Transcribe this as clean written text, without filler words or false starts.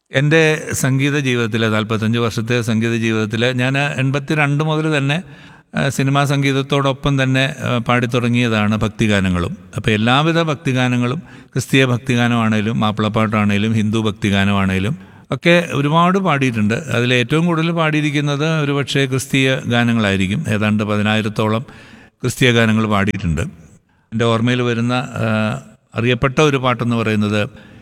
എൻ്റെ സംഗീത ജീവിതത്തിൽ 45 വർഷത്തെ സംഗീത ജീവിതത്തിൽ ഞാൻ 82 മുതൽ തന്നെ സിനിമാ സംഗീതത്തോടൊപ്പം തന്നെ പാടിത്തുടങ്ങിയതാണ് ഭക്തിഗാനങ്ങളും. അപ്പോൾ എല്ലാവിധ ഭക്തിഗാനങ്ങളും, ക്രിസ്തീയ ഭക്തിഗാനമാണേലും മാപ്പിളപ്പാട്ടാണേലും ഹിന്ദു ഭക്തിഗാനമാണേലും ഒക്കെ ഒരുപാട് പാടിയിട്ടുണ്ട്. അതിലേറ്റവും കൂടുതൽ പാടിയിരിക്കുന്നത് ഒരുപക്ഷെ ക്രിസ്തീയ ഗാനങ്ങളായിരിക്കും. ഏതാണ്ട് 10,000-ഓളം ക്രിസ്തീയ ഗാനങ്ങൾ പാടിയിട്ടുണ്ട്. എൻ്റെ ഓർമ്മയിൽ വരുന്ന അറിയപ്പെട്ട ഒരു പാട്ടെന്ന് പറയുന്നത്